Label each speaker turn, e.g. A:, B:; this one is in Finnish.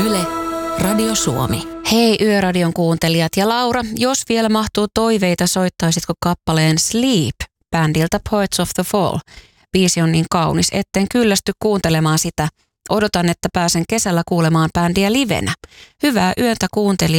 A: Yle, Radio Suomi.
B: Hei Yöradion kuuntelijat ja Laura, jos vielä mahtuu toiveita, soittaisitko kappaleen Sleep bändiltä Poets of the Fall? Biisi on niin kaunis, etten kyllästy kuuntelemaan sitä. Odotan, että pääsen kesällä kuulemaan bändiä livenä. Hyvää yötä kuuntelijat